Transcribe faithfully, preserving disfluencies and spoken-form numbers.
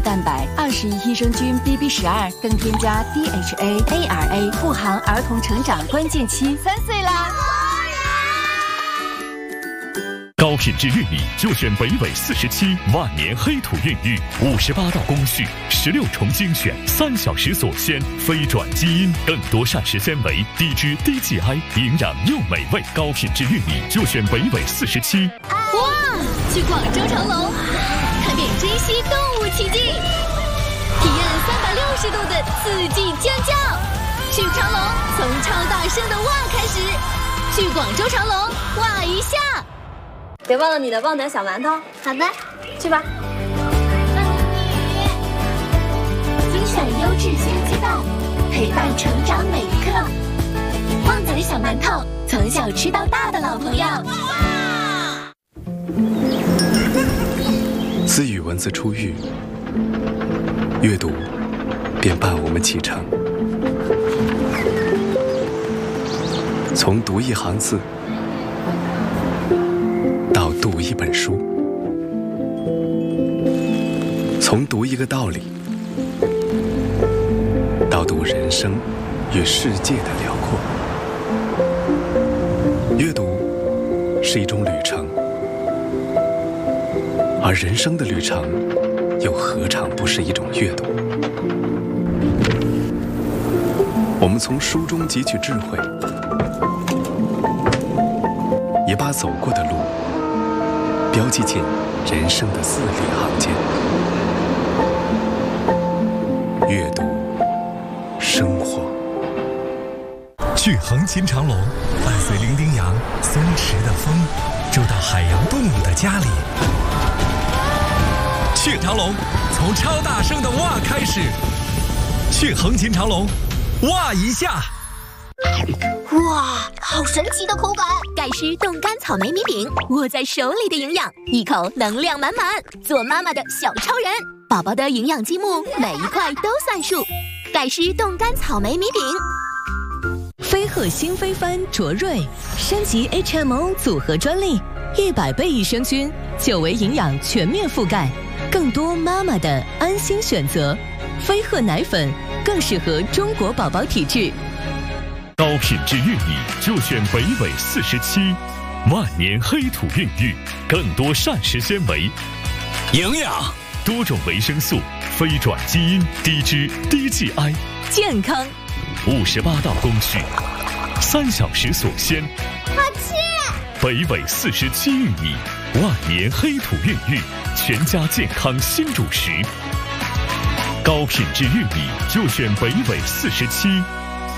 蛋白、二十亿益生菌 B B 十二，更添加 D H A A R A， 护航儿童成长关键期。三岁啦！ 高品质玉米就选北纬四十七，万年黑土孕育，五十八道工序，十六重精选，三小时锁鲜，非转基因，更多膳食纤维，低脂低 G I， 营养又美味。高品质玉米就选北纬四十七。 哇！去广州长隆，看遍珍稀动物奇迹，体验三百六十度的四季尖叫。去长隆，从超大声的哇开始。去广州长隆，哇一下。 别忘了你的旺仔小馒头。 好的， 去吧。 精选优质鲜鸡蛋，陪伴成长每一刻。旺仔小馒头，从小吃到大的老朋友。 自与文字初遇，阅读便伴我们启程。从读一行字到读一本书，从读一个道理到读人生与世界的辽阔。阅读是一种旅程，而人生的旅程又何尝不是一种阅读？我们从书中汲取智慧，也把走过的路标记进人生的字里行间。阅读生活。 去横琴长隆，伴随伶仃羊、松弛的风，住到海洋动物的家里。去长隆，从超大声的哇开始。去横琴长隆，哇一下！ 哇，好神奇的口感！盖诗冻干草莓米饼，握在手里的营养，一口能量满满，做妈妈的小超人。宝宝的营养积木，每一块都算数。盖诗冻干草莓米饼。 飞鹤新飞帆卓瑞升级 H M O 组合专利，一百倍益生菌，久违营养全面覆盖，更多妈妈的安心选择。飞鹤奶粉更适合中国宝宝体质。 高品质玉米就选北纬四十七，万年黑土孕育，更多膳食纤维， 营养， 多种维生素，非转基因，低脂低 G I， 健康， 五十八道工序，三小时锁鲜。 好吃！ 北纬四十七玉米，万年黑土孕育，全家健康新主食。高品质玉米就选北纬四十七。